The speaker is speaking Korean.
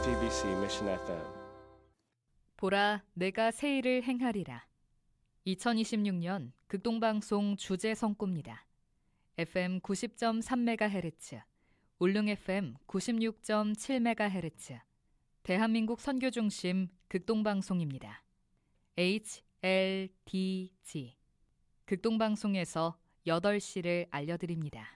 JTBC Mission FM. 보라, 내가 새 일을 행하리라. 2026년 극동방송 주제 성구입니다. FM 90.3MHz, 울릉 FM 96.7MHz, 대한민국 선교중심 극동방송입니다. HLDG. 극동방송에서 8시를 알려드립니다.